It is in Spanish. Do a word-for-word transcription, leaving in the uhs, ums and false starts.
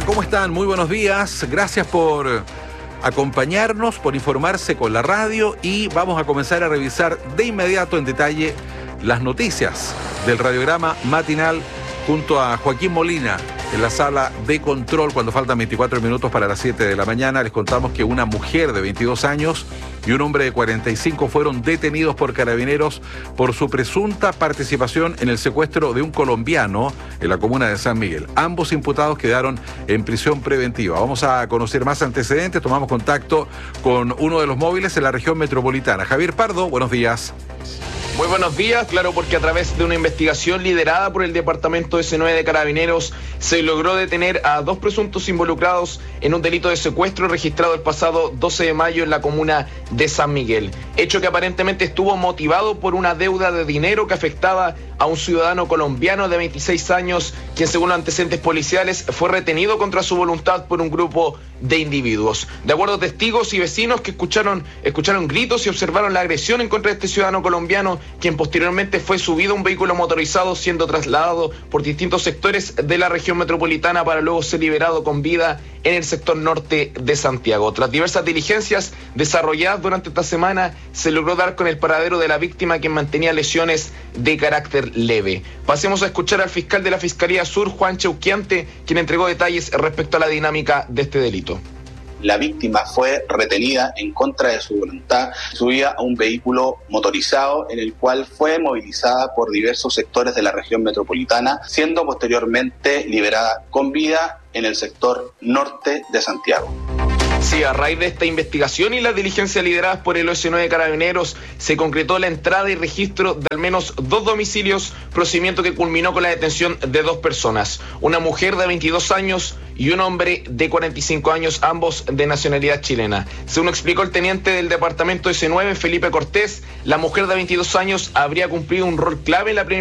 ¿Cómo están? Muy buenos días. Gracias por acompañarnos, por informarse con la radio y vamos a comenzar a revisar de inmediato en detalle las noticias del radiograma matinal junto a Joaquín Molina en la sala de control. Cuando faltan veinticuatro minutos para las siete de la mañana, les contamos que una mujer de veintidós años y un hombre de cuarenta y cinco fueron detenidos por carabineros por su presunta participación en el secuestro de un colombiano en la comuna de San Miguel. Ambos imputados quedaron en prisión preventiva. Vamos a conocer más antecedentes. Tomamos contacto con uno de los móviles en la región metropolitana. Javier Pardo, buenos días. Muy buenos días, claro, porque a través de una investigación liderada por el Departamento ese nueve de Carabineros se logró detener a dos presuntos involucrados en un delito de secuestro registrado el pasado doce de mayo en la comuna de San Miguel. Hecho que aparentemente estuvo motivado por una deuda de dinero que afectaba a un ciudadano colombiano de veintiséis años, quien según los antecedentes policiales fue retenido contra su voluntad por un grupo de individuos. De acuerdo a testigos y vecinos que escucharon, escucharon gritos y observaron la agresión en contra de este ciudadano colombiano, quien posteriormente fue subido a un vehículo motorizado siendo trasladado por distintos sectores de la región metropolitana para luego ser liberado con vida en el sector norte de Santiago. Tras diversas diligencias desarrolladas durante esta semana, se logró dar con el paradero de la víctima, quien mantenía lesiones de carácter leve. Pasemos a escuchar al fiscal de la Fiscalía Sur, Juan Cheuquiante, quien entregó detalles respecto a la dinámica de este delito. La víctima fue retenida en contra de su voluntad, subida a un vehículo motorizado en el cual fue movilizada por diversos sectores de la región metropolitana, siendo posteriormente liberada con vida en el sector norte de Santiago. Sí, a raíz de esta investigación y las diligencias lideradas por el ese nueve de Carabineros, se concretó la entrada y registro de al menos dos domicilios, procedimiento que culminó con la detención de dos personas, una mujer de veintidós años y un hombre de cuarenta y cinco años, ambos de nacionalidad chilena. Según explicó el teniente del departamento ese nueve, Felipe Cortés, la mujer de veintidós años habría cumplido un rol clave en la primera